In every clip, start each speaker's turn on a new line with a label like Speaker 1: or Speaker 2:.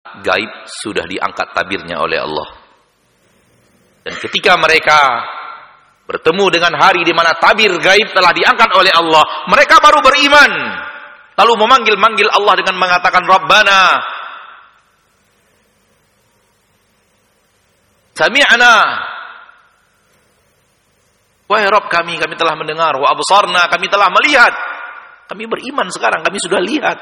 Speaker 1: gaib sudah diangkat tabirnya oleh Allah. Dan ketika mereka bertemu dengan hari di mana tabir gaib telah diangkat oleh Allah, mereka baru beriman. Lalu memanggil-manggil Allah dengan mengatakan, Rabbana, Sami'na, wahai Rabb kami telah mendengar, wa absarna, kami telah melihat. Kami beriman sekarang, kami sudah lihat.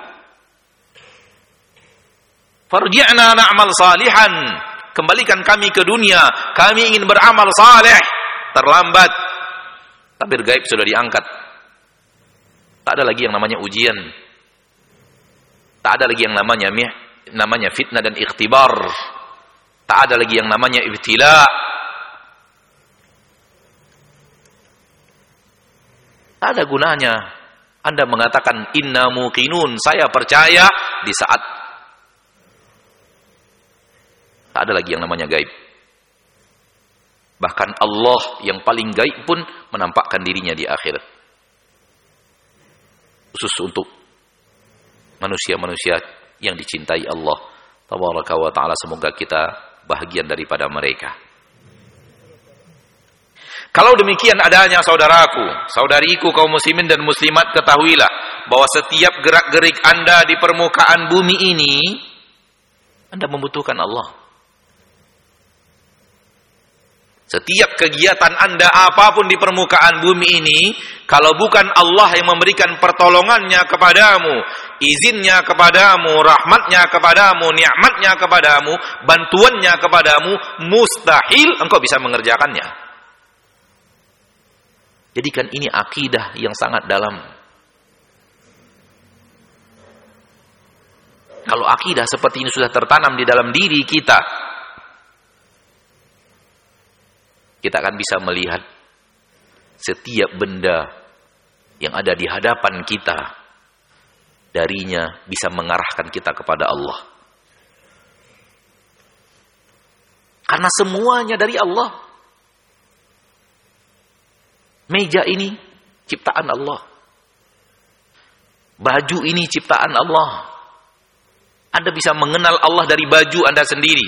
Speaker 1: Farji'na na'mal salihan, kembalikan kami ke dunia, kami ingin beramal saleh. Terlambat, tabir gaib sudah diangkat. Tak ada lagi yang namanya ujian, tak ada lagi yang namanya fitnah dan ikhtibar, tak ada lagi yang namanya ibtila. Tak ada gunanya Anda mengatakan inna muqinun, saya percaya, di saat tak ada lagi yang namanya gaib. Bahkan Allah yang paling gaib pun menampakkan dirinya di akhirat. Khusus untuk manusia-manusia yang dicintai Allah Tabaraka wa ta'ala. Semoga kita bahagian daripada mereka. Kalau demikian adanya saudaraku, saudariku kaum muslimin dan muslimat, ketahuilah bahwa setiap gerak-gerik Anda di permukaan bumi ini, Anda membutuhkan Allah. Setiap kegiatan Anda apapun di permukaan bumi ini, kalau bukan Allah yang memberikan pertolongannya kepadamu, izinnya kepadamu, rahmatnya kepadamu, nikmatnya kepadamu, bantuannya kepadamu, mustahil engkau bisa mengerjakannya. Jadikan ini akidah yang sangat dalam. Kalau akidah seperti ini sudah tertanam di dalam diri kita, kita akan bisa melihat setiap benda yang ada di hadapan kita, darinya bisa mengarahkan kita kepada Allah. Karena semuanya dari Allah. Meja ini ciptaan Allah. Baju ini ciptaan Allah. Anda bisa mengenal Allah dari baju Anda sendiri.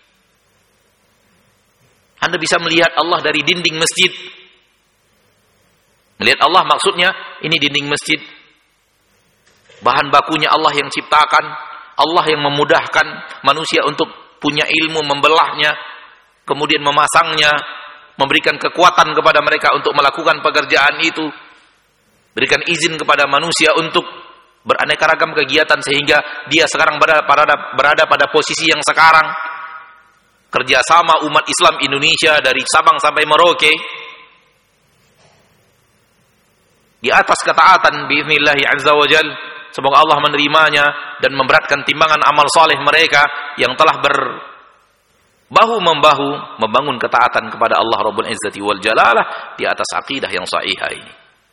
Speaker 1: Anda bisa melihat Allah dari dinding masjid. Melihat Allah maksudnya, ini dinding masjid. Bahan bakunya Allah yang ciptakan. Allah yang memudahkan manusia untuk punya ilmu membelahnya, kemudian memasangnya, memberikan kekuatan kepada mereka untuk melakukan pekerjaan itu, berikan izin kepada manusia untuk beraneka ragam kegiatan sehingga dia sekarang berada pada posisi yang sekarang. Kerjasama umat Islam Indonesia dari Sabang sampai Merauke di atas ketaatan biiznillah azza wa jal. Semoga Allah menerimanya dan memberatkan timbangan amal saleh mereka yang telah bahu-membahu membangun ketaatan kepada Allah Rabbul Izzati wal Jalalah di atas akidah yang sahihah ini.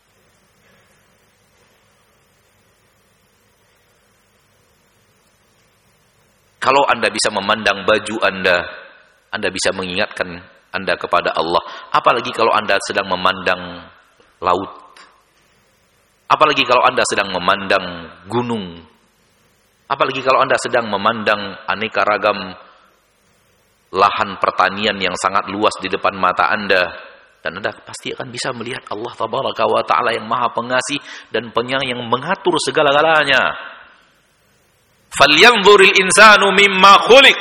Speaker 1: Kalau Anda bisa memandang baju Anda bisa mengingatkan Anda kepada Allah. Apalagi kalau Anda sedang memandang laut. Apalagi kalau Anda sedang memandang gunung. Apalagi kalau Anda sedang memandang aneka ragam lahan pertanian yang sangat luas di depan mata Anda, dan Anda pasti akan bisa melihat Allah Tabaraka wa Ta'ala yang maha pengasih dan penyayang yang mengatur segala-galanya. Falyanzuril insanu mimma khuliq.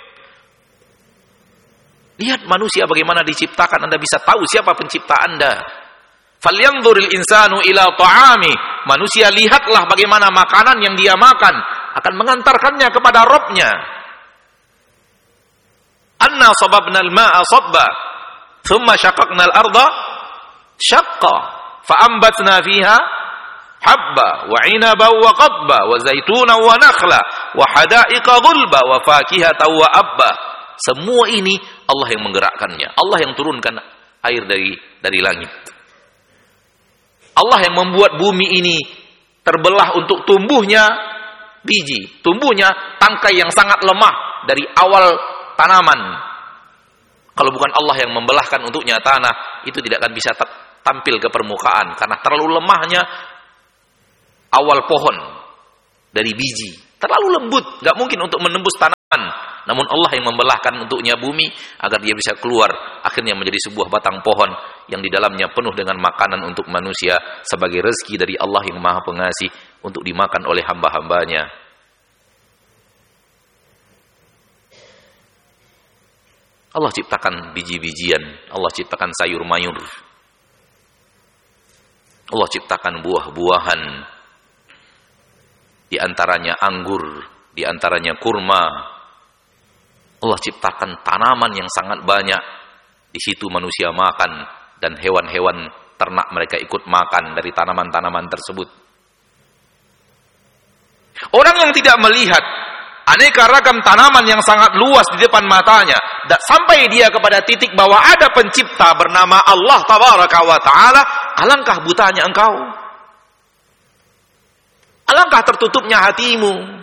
Speaker 1: Lihat manusia bagaimana diciptakan, Anda bisa tahu siapa pencipta Anda. Falyanzuril insanu ila ta'ami. Manusia lihatlah bagaimana makanan yang dia makan akan mengantarkannya kepada Rabbnya. Anna sababna al-ma'a sabba thumma syaqaqna al-arda syaqqa fa'ambatna fiha habba wa 'inaba wa qadba wa zaituna wa nakhla wa hada'iqa ghulba wa fakihatan wa abba. Semua ini Allah yang menggerakkannya. Allah yang turunkan air dari langit. Allah yang membuat bumi ini terbelah untuk tumbuhnya biji, tumbuhnya tangkai yang sangat lemah dari awal tanaman. Kalau bukan Allah yang membelahkan untuknya tanah, itu tidak akan bisa tampil ke permukaan karena terlalu lemahnya awal pohon dari biji. Terlalu lembut, nggak mungkin untuk menembus tanah namun Allah yang membelahkan untuknya bumi agar dia bisa keluar akhirnya menjadi sebuah batang pohon yang di dalamnya penuh dengan makanan untuk manusia sebagai rezeki dari Allah yang Maha Pengasih untuk dimakan oleh hamba-hambanya. Allah ciptakan biji-bijian, Allah ciptakan sayur mayur, Allah ciptakan buah-buahan, di antaranya anggur, di antaranya kurma. Allah ciptakan tanaman yang sangat banyak. Di situ manusia makan dan hewan-hewan ternak mereka ikut makan dari tanaman-tanaman tersebut. Orang yang tidak melihat aneka ragam tanaman yang sangat luas di depan matanya, sampai dia kepada titik bahwa ada pencipta bernama Allah Tabaraka wa Ta'ala, alangkah butanya engkau. Alangkah tertutupnya hatimu.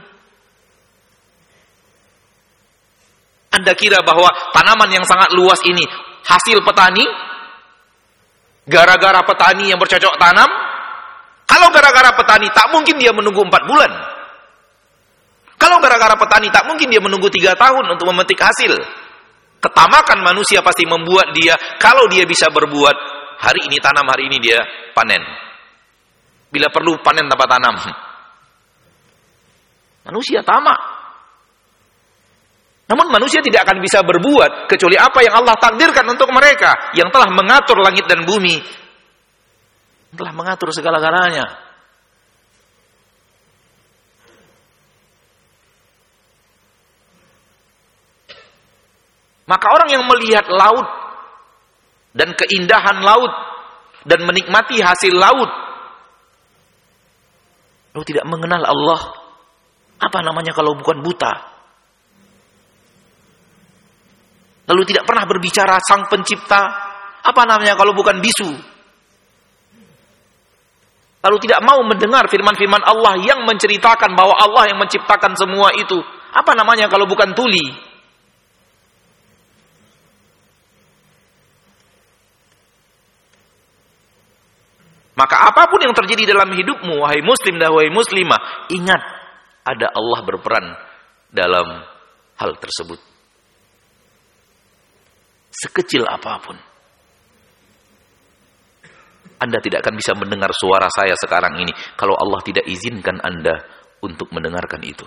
Speaker 1: Anda kira bahwa tanaman yang sangat luas ini hasil petani? Gara-gara petani yang bercocok tanam? Kalau gara-gara petani, tak mungkin dia menunggu 4 bulan. Kalau gara-gara petani, tak mungkin dia menunggu 3 tahun untuk memetik hasil. Ketamakan manusia pasti membuat dia, kalau dia bisa berbuat, hari ini tanam, hari ini dia panen. Bila perlu panen tanpa tanam. Manusia tamak. Namun manusia tidak akan bisa berbuat kecuali apa yang Allah takdirkan untuk mereka, yang telah mengatur langit dan bumi, telah mengatur segala-galanya. Maka orang yang melihat laut dan keindahan laut dan menikmati hasil laut lalu tidak mengenal Allah, apa namanya kalau bukan buta? Lalu tidak pernah berbicara sang pencipta, apa namanya kalau bukan bisu? Lalu tidak mau mendengar firman-firman Allah yang menceritakan bahwa Allah yang menciptakan semua itu, apa namanya kalau bukan tuli? Maka apapun yang terjadi dalam hidupmu, wahai muslim dan wahai muslimah, ingat ada Allah berperan dalam hal tersebut. Sekecil apapun. Anda tidak akan bisa mendengar suara saya sekarang ini kalau Allah tidak izinkan Anda untuk mendengarkan itu.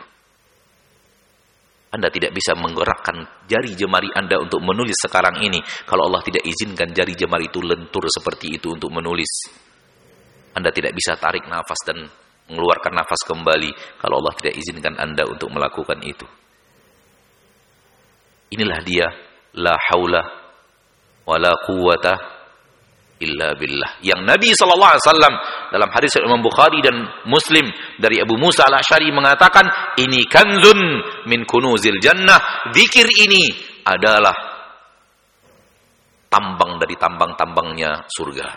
Speaker 1: Anda tidak bisa menggerakkan jari jemari Anda untuk menulis sekarang ini kalau Allah tidak izinkan jari jemari itu lentur seperti itu untuk menulis. Anda tidak bisa tarik nafas dan mengeluarkan nafas kembali kalau Allah tidak izinkan Anda untuk melakukan itu. Inilah dia la haula wala quwwata illa billah. Yang Nabi SAW dalam hadis Imam Bukhari dan Muslim dari Abu Musa al-Asy'ari mengatakan, ini kanzun min kunuzil jannah. Zikir ini adalah tambang dari tambang-tambangnya surga.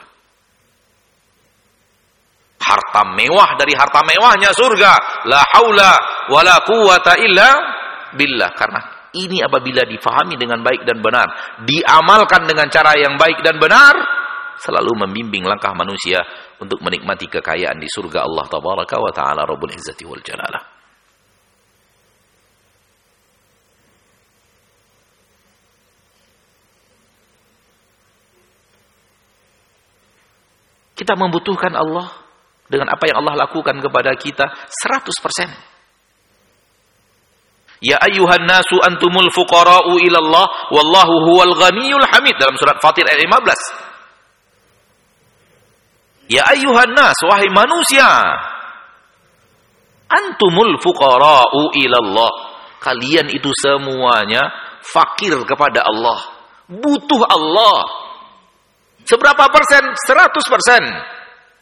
Speaker 1: Harta mewah dari harta mewahnya surga. La haula wala quwwata illa billah. Karena ini apabila difahami dengan baik dan benar, diamalkan dengan cara yang baik dan benar, selalu membimbing langkah manusia untuk menikmati kekayaan di surga Allah Tabaraka wa Ta'ala Rabbul Izzati wal Jalalah. Kita membutuhkan Allah dengan apa yang Allah lakukan kepada kita 100%. Ya ayyuhan nasu antumul fuqara'u ilallah wallahu huwal ghaniyul hamid dalam surat Fatir ayat 15. Ya ayyuhan nas, wahai manusia, antumul fuqara'u ilallah, kalian itu semuanya fakir kepada Allah, butuh Allah. Seberapa persen? 100%.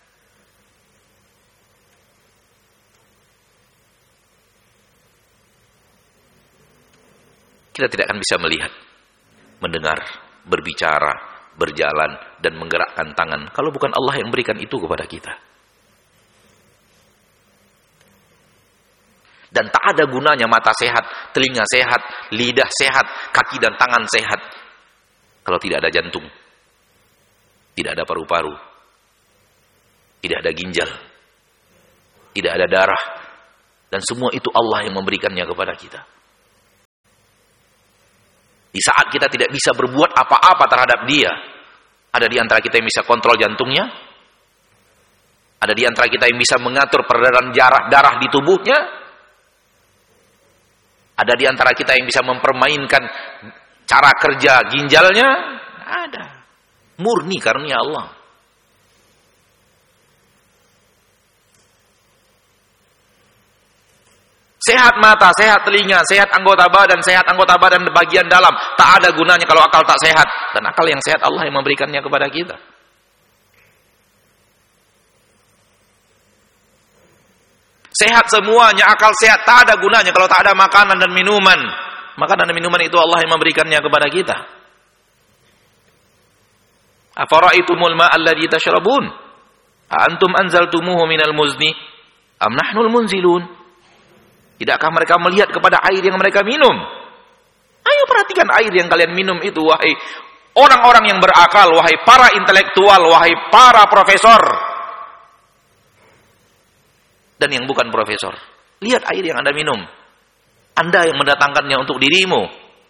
Speaker 1: Kita tidak akan bisa melihat, mendengar, berbicara, berjalan, dan menggerakkan tangan kalau bukan Allah yang berikan itu kepada kita. Dan tak ada gunanya mata sehat, telinga sehat, lidah sehat, kaki dan tangan sehat kalau tidak ada jantung, tidak ada paru-paru, tidak ada ginjal, tidak ada darah, dan semua itu Allah yang memberikannya kepada kita. Di saat kita tidak bisa berbuat apa-apa terhadap dia, ada di antara kita yang bisa kontrol jantungnya, ada di antara kita yang bisa mengatur peredaran darah di tubuhnya, ada di antara kita yang bisa mempermainkan cara kerja ginjalnya, ada. Murni karunia Allah. Sehat mata, sehat telinga, sehat anggota badan bagian dalam. Tak ada gunanya kalau akal tak sehat. Dan akal yang sehat Allah yang memberikannya kepada kita. Sehat semuanya, akal sehat, tak ada gunanya kalau tak ada makanan dan minuman. Makanan dan minuman itu Allah yang memberikannya kepada kita. Afara'aitumul ma'a alladhi tashrabun? Antum anzaltumuhu minal muzni am nahnul munzilun? Tidakkah mereka melihat kepada air yang mereka minum? Ayo perhatikan air yang kalian minum itu, wahai orang-orang yang berakal, wahai para intelektual, wahai para profesor. Dan yang bukan profesor. Lihat air yang Anda minum. Anda yang mendatangkannya untuk dirimu.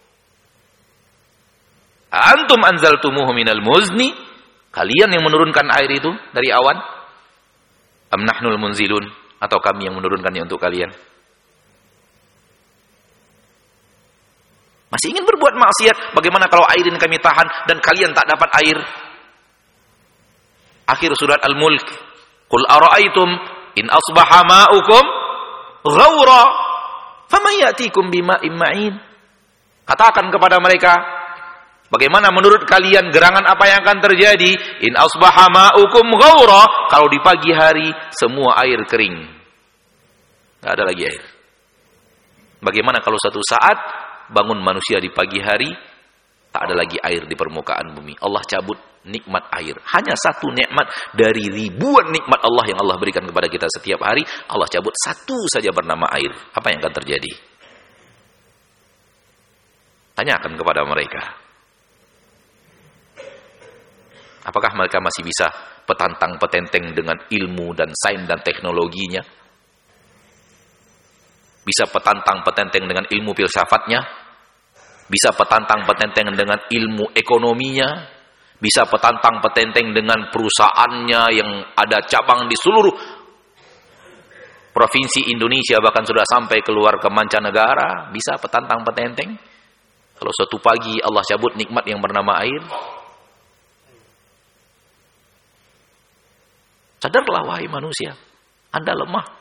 Speaker 1: Antum anzaltumuhu minal muzni? Kalian yang menurunkan air itu dari awan? Am nahnul munzilun? Atau kami yang menurunkannya untuk kalian? Masih ingin berbuat maksiat? Bagaimana kalau air ini kami tahan dan kalian tak dapat air? Akhir surat Al-Mulk. Qul ara'aytum in asbaha ma'ukum ghawra faman ya'tikum bima'in ma'in. Katakan kepada mereka, bagaimana menurut kalian gerangan apa yang akan terjadi? In asbaha ma'ukum ghawra, kalau di pagi hari semua air kering. Tidak ada lagi air. Bagaimana kalau suatu saat bangun manusia di pagi hari, tak ada lagi air di permukaan bumi. Allah cabut nikmat air. Hanya satu nikmat dari ribuan nikmat Allah yang Allah berikan kepada kita setiap hari. Allah cabut satu saja bernama air. Apa yang akan terjadi? Tanyakan kepada mereka. Apakah mereka masih bisa petantang petenteng dengan ilmu dan sains dan teknologinya? Bisa petantang petenteng dengan ilmu filsafatnya, bisa petantang petenteng dengan ilmu ekonominya, bisa petantang petenteng dengan perusahaannya yang ada cabang di seluruh provinsi Indonesia, bahkan sudah sampai keluar ke mancanegara. Bisa petantang petenteng. Kalau suatu pagi Allah cabut nikmat yang bernama air, sadarlah wahai manusia, Anda lemah.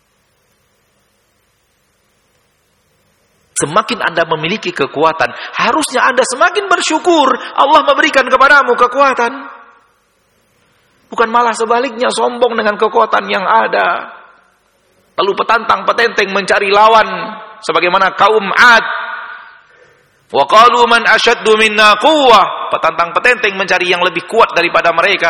Speaker 1: Semakin Anda memiliki kekuatan, harusnya Anda semakin bersyukur Allah memberikan kepadamu kekuatan. Bukan malah sebaliknya, sombong dengan kekuatan yang ada. Lalu petantang petenteng mencari lawan, sebagaimana kaum 'Ad. Wa qalu man ashaddu minna quwwah. Petantang petenteng mencari yang lebih kuat daripada mereka.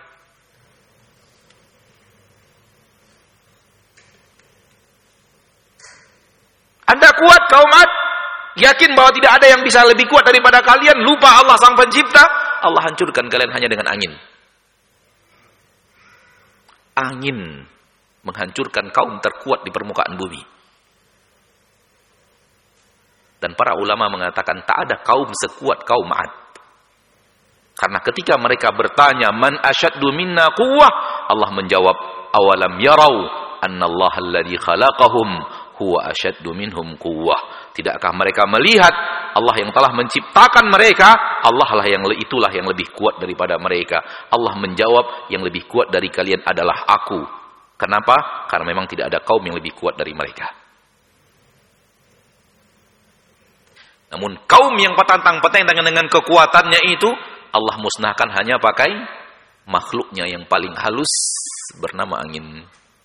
Speaker 1: Anda kuat kaum 'Ad, yakin bahwa tidak ada yang bisa lebih kuat daripada kalian, lupa Allah sang pencipta, Allah hancurkan kalian hanya dengan angin. Angin menghancurkan kaum terkuat di permukaan bumi. Dan para ulama mengatakan tak ada kaum sekuat kaum 'Ad. Karena ketika mereka bertanya, man asyaddu minna quwwah, Allah menjawab, awalam yarau annallaha alladzi khalaqahum huwa asyaddu minhum quwwah. Tidakkah mereka melihat Allah yang telah menciptakan mereka, Allah lah yang itulah yang lebih kuat daripada mereka. Allah menjawab, yang lebih kuat dari kalian adalah aku. Kenapa? Karena memang tidak ada kaum yang lebih kuat dari mereka. Namun kaum yang petantang petentang dengan kekuatannya itu, Allah musnahkan hanya pakai makhluknya yang paling halus bernama angin.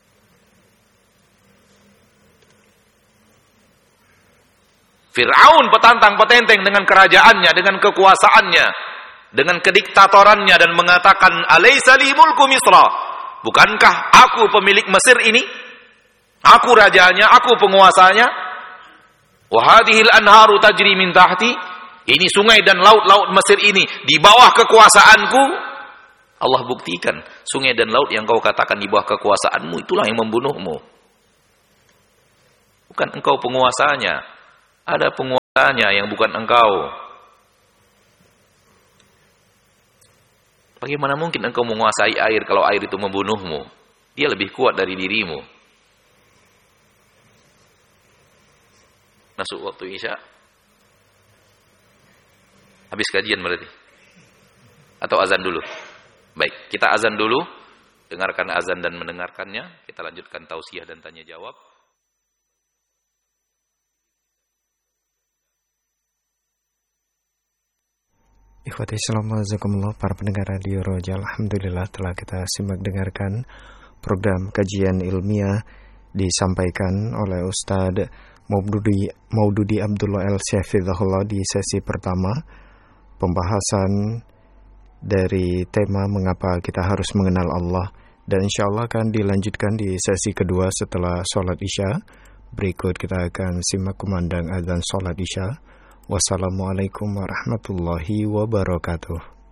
Speaker 1: Fir'aun petantang petenteng dengan kerajaannya, dengan kekuasaannya, dengan kediktatorannya, dan mengatakan, alaysa li mulku Misra, bukankah aku pemilik Mesir ini? Aku rajanya, aku penguasanya. Wa hadhil anharu tajri min tahti, ini sungai dan laut-laut Mesir ini di bawah kekuasaanku. Allah buktikan, sungai dan laut yang kau katakan di bawah kekuasaanmu itulah yang membunuhmu. Bukan engkau penguasanya. Ada penguasanya yang bukan engkau. Bagaimana mungkin engkau menguasai air kalau air itu membunuhmu? Dia lebih kuat dari dirimu. Masuk waktu Isya. Habis kajian berarti. Atau azan dulu. Baik, kita azan dulu. Dengarkan azan dan mendengarkannya. Kita lanjutkan tausiah dan tanya jawab.
Speaker 2: Ikhwati Assalamualaikum para pendengar Radio Roja. Alhamdulillah telah kita simak dengarkan program kajian ilmiah disampaikan oleh Ustadz Maududi Abdullah El-Syafidhullah di sesi pertama, pembahasan dari tema mengapa kita harus mengenal Allah, dan insya Allah akan dilanjutkan di sesi kedua setelah sholat Isya. Berikut kita akan simak kumandang azan sholat Isya. Wassalamualaikum warahmatullahi wabarakatuh.